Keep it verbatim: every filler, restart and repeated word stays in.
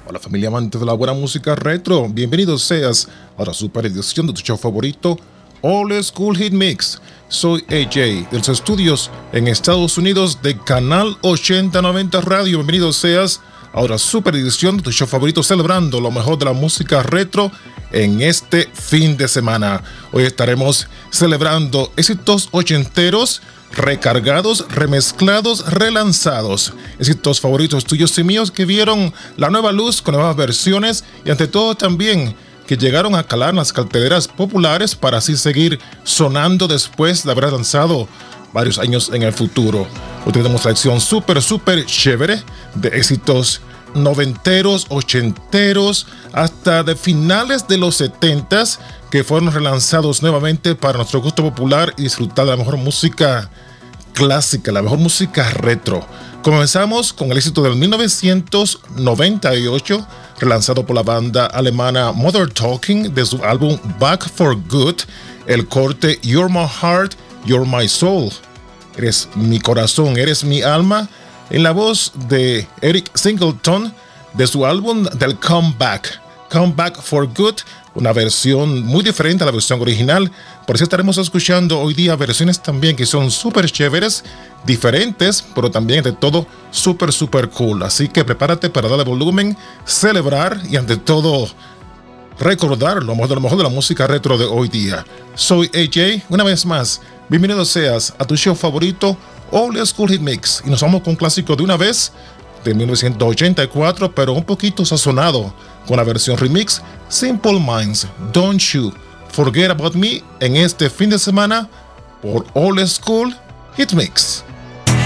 Hola familia amante de la buena música retro, bienvenidos seas a la super edición de tu show favorito, Old School Hit Mix. Soy A J de los estudios en Estados Unidos de Canal ochenta noventa Radio. Bienvenidos seas a la super edición de tu show favorito, celebrando lo mejor de la música retro en este fin de semana. Hoy estaremos celebrando éxitos ochenteros, recargados, remezclados, relanzados, éxitos favoritos tuyos y míos que vieron la nueva luz con nuevas versiones y ante todo también que llegaron a calar en las carteleras populares para así seguir sonando después de haber lanzado varios años en el futuro. Hoy tenemos la sección súper, súper chévere de éxitos noventeros, ochenteros, hasta de finales de los setentas que fueron relanzados nuevamente para nuestro gusto popular y disfrutar de la mejor música clásica, la mejor música retro. Comenzamos con el éxito del mil novecientos noventa y ocho, relanzado por la banda alemana Modern Talking de su álbum Back for Good, el corte You're My Heart, You're My Soul. Eres mi corazón, eres mi alma, en la voz de Eric Singleton de su álbum del Comeback, Comeback for Good, una versión muy diferente a la versión original. Por eso estaremos escuchando hoy día versiones también que son súper chéveres, diferentes, pero también de todo súper, súper cool. Así que prepárate para darle volumen, celebrar y ante todo recordar lo mejor de lo mejor de la música retro de hoy día. Soy A J, una vez más, bienvenido seas a tu show favorito, Old School Hit Mix. Y nos vamos con un clásico de una vez, de mil novecientos ochenta y cuatro, pero un poquito sazonado con la versión remix, Simple Minds, Don't You Forget About Me, en este fin de semana por Old School Hit Mix.